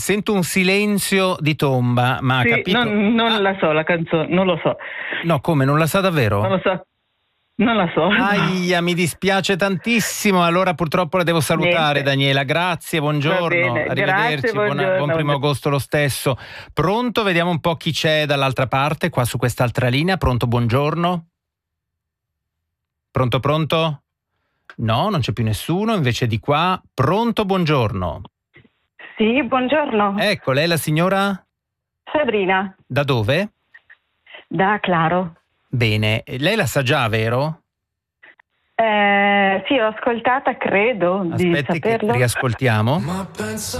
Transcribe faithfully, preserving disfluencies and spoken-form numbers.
sento un silenzio di tomba, ma Sì, ha capito? non, non Ah, la so la canzone, non lo so. no, come, non la sa davvero? Non lo so. Non la so. Aia, mi dispiace tantissimo, allora purtroppo la devo salutare. Niente. Daniela, grazie, Va buongiorno, bene, arrivederci, grazie, buona- buon buongiorno. primo agosto lo stesso. Pronto? Vediamo un po' chi c'è dall'altra parte, qua su quest'altra linea. Pronto, buongiorno? Pronto, pronto? No, non c'è più nessuno, invece di qua. Pronto, buongiorno. Sì, buongiorno. Ecco, lei è la signora? Sabrina, Da dove? da Claro. Bene, lei la sa già, vero? Eh, sì, l'ho ascoltata, credo di Aspetti che saperlo. riascoltiamo.